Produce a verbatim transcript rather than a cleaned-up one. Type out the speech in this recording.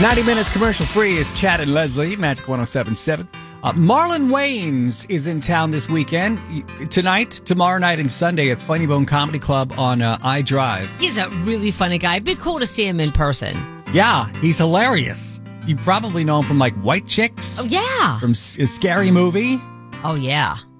ninety minutes commercial free. It's Chad and Leslie, Magic one oh seven point seven. Uh, Marlon Wayans is in town this weekend. Tonight, tomorrow night, and Sunday at Funny Bone Comedy Club on uh, iDrive. He's a really funny guy. It'd be cool to see him in person. Yeah, he's hilarious. You probably know him from like White Chicks. Oh, yeah. From S- a Scary Movie. Oh, yeah.